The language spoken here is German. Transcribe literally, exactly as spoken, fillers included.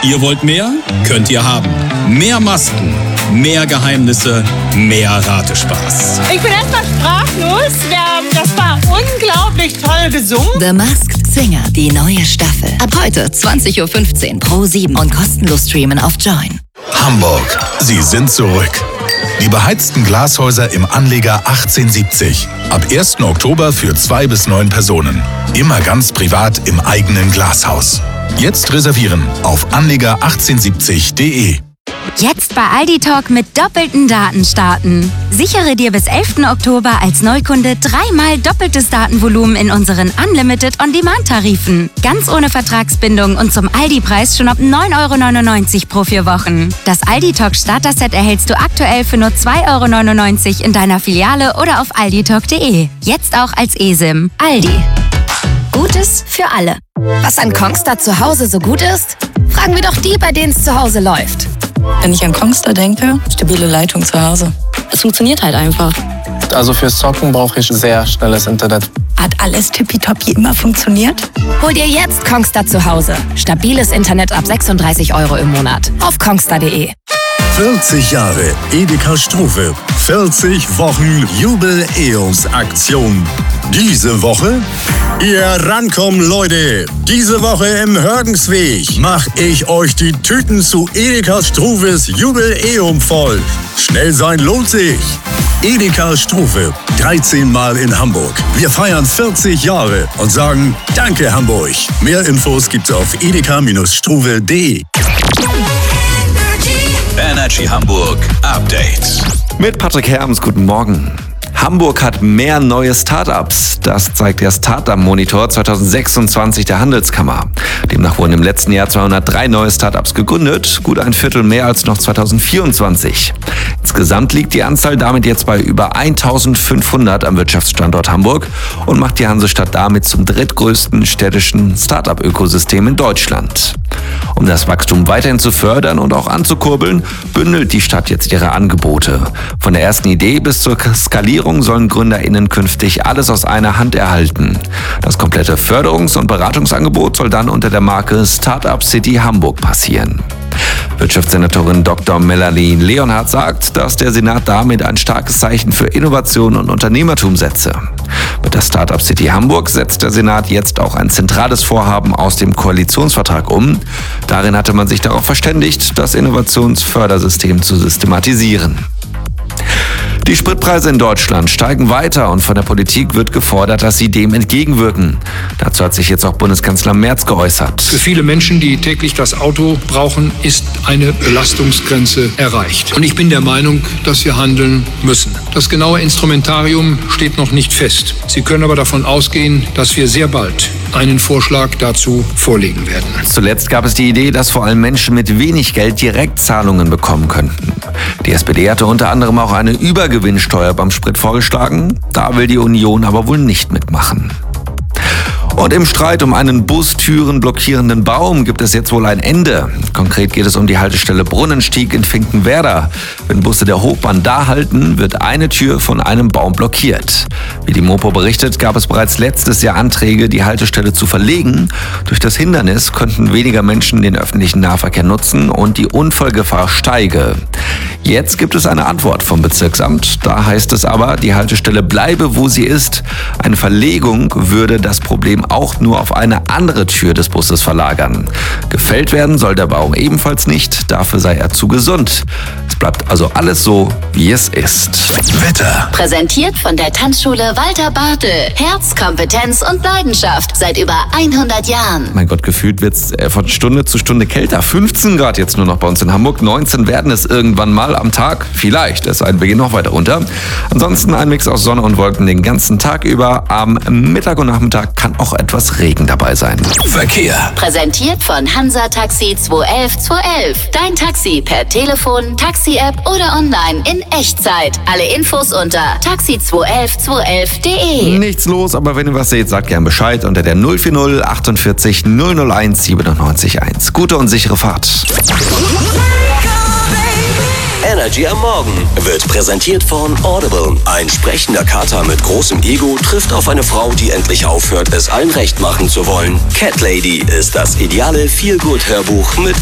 Ihr wollt mehr? Könnt ihr haben. Mehr Masken, mehr Geheimnisse, mehr Ratespaß. Ich bin erstmal sprachlos. Das war unglaublich toll gesungen. The Masked Singer, die neue Staffel. Ab heute zwanzig Uhr fünfzehn Pro sieben und kostenlos streamen auf Join. Hamburg, Sie sind zurück. Die beheizten Glashäuser im Anleger achtzehnhundertsiebzig. Ab ersten Oktober für zwei bis neun Personen. Immer ganz privat im eigenen Glashaus. Jetzt reservieren auf anleger achtzehnhundertsiebzig punkt de. Jetzt bei Aldi Talk mit doppelten Daten starten. Sichere dir bis elften Oktober als Neukunde dreimal doppeltes Datenvolumen in unseren Unlimited On-Demand-Tarifen. Ganz ohne Vertragsbindung und zum Aldi-Preis schon ab neun Euro neunundneunzig pro vier Wochen. Das Aldi Talk Starter-Set erhältst du aktuell für nur zwei Euro neunundneunzig in deiner Filiale oder auf aldi talk punkt de. Jetzt auch als eSIM. Aldi. Gutes für alle. Was an Kongstar zu Hause so gut ist? Fragen wir doch die, bei denen es zu Hause läuft. Wenn ich an Kongstar denke, stabile Leitung zu Hause. Es funktioniert halt einfach. Also fürs Zocken brauche ich sehr schnelles Internet. Hat alles tippitoppi immer funktioniert? Hol dir jetzt Kongstar zu Hause. Stabiles Internet ab sechsunddreißig Euro im Monat. Auf kongstar punkt de. vierzig Jahre Edeka Struve. vierzig Wochen Jubel-E O S-Aktion. Diese Woche? Ihr rankommen, Leute. Diese Woche im Hörgensweg mach ich euch die Tüten zu Edeka Struves Jubiläum voll. Schnell sein lohnt sich. Edeka Struve, dreizehn Mal in Hamburg. Wir feiern vierzig Jahre und sagen Danke Hamburg. Mehr Infos gibt's auf edeka Struve punkt de. Energy Hamburg Update. Mit Patrick Herms, guten Morgen. Hamburg hat mehr neue Startups. Das zeigt der Startup-Monitor zwanzig sechsundzwanzig der Handelskammer. Demnach wurden im letzten Jahr zweihundertdrei neue Startups gegründet, gut ein Viertel mehr als noch zwanzig vierundzwanzig. Insgesamt liegt die Anzahl damit jetzt bei über eintausendfünfhundert am Wirtschaftsstandort Hamburg und macht die Hansestadt damit zum drittgrößten städtischen Startup-Ökosystem in Deutschland. Um das Wachstum weiterhin zu fördern und auch anzukurbeln, bündelt die Stadt jetzt ihre Angebote. Von der ersten Idee bis zur Skalierung sollen GründerInnen künftig alles aus einer Hand erhalten. Das komplette Förderungs- und Beratungsangebot soll dann unter der Marke Startup City Hamburg passieren. Wirtschaftssenatorin Doktor Melanie Leonhardt sagt, dass der Senat damit ein starkes Zeichen für Innovation und Unternehmertum setze. Mit der Startup City Hamburg setzt der Senat jetzt auch ein zentrales Vorhaben aus dem Koalitionsvertrag um. Darin hatte man sich darauf verständigt, das Innovationsfördersystem zu systematisieren. Die Spritpreise in Deutschland steigen weiter und von der Politik wird gefordert, dass sie dem entgegenwirken. Dazu hat sich jetzt auch Bundeskanzler Merz geäußert. Für viele Menschen, die täglich das Auto brauchen, ist eine Belastungsgrenze erreicht. Und ich bin der Meinung, dass wir handeln müssen. Das genaue Instrumentarium steht noch nicht fest. Sie können aber davon ausgehen, dass wir sehr bald einen Vorschlag dazu vorlegen werden. Zuletzt gab es die Idee, dass vor allem Menschen mit wenig Geld Direktzahlungen bekommen könnten. Die S P D hatte unter anderem auch eine Übergewinnsteuer beim Sprit vorgeschlagen. Da will die Union aber wohl nicht mitmachen. Und im Streit um einen Bustüren blockierenden Baum gibt es jetzt wohl ein Ende. Konkret geht es um die Haltestelle Brunnenstieg in Finkenwerder. Wenn Busse der Hochbahn da halten, wird eine Tür von einem Baum blockiert. Wie die Mopo berichtet, gab es bereits letztes Jahr Anträge, die Haltestelle zu verlegen. Durch das Hindernis könnten weniger Menschen den öffentlichen Nahverkehr nutzen und die Unfallgefahr steige. Jetzt gibt es eine Antwort vom Bezirksamt. Da heißt es aber, die Haltestelle bleibe, wo sie ist. Eine Verlegung würde das Problem auch nur auf eine andere Tür des Busses verlagern. Gefällt werden soll der Baum ebenfalls nicht, dafür sei er zu gesund. Es bleibt also alles so, wie es ist. Wetter. Präsentiert von der Tanzschule Walter Bartel. Herz, Kompetenz und Leidenschaft seit über hundert Jahren. Mein Gott, gefühlt wird es von Stunde zu Stunde kälter. fünfzehn Grad jetzt nur noch bei uns in Hamburg. neunzehn werden es irgendwann mal am Tag. Vielleicht, es sei denn, wir gehen noch weiter runter. Ansonsten ein Mix aus Sonne und Wolken den ganzen Tag über. Am Mittag und Nachmittag kann auch etwas Regen dabei sein. Verkehr. Präsentiert von Hansa Taxi zwei elf zwei elf. Dein Taxi per Telefon, Taxi-App oder online in Echtzeit. Alle Infos unter taxi zwei elf zwei elf punkt de. Nichts los, aber wenn ihr was seht, sagt gern Bescheid unter der null vier null achtundvierzig null null eins siebenundneunzig eins. Gute und sichere Fahrt. Energy am Morgen wird präsentiert von Audible. Ein sprechender Kater mit großem Ego trifft auf eine Frau, die endlich aufhört, es allen recht machen zu wollen. Cat Lady ist das ideale Feel-Good-Hörbuch mit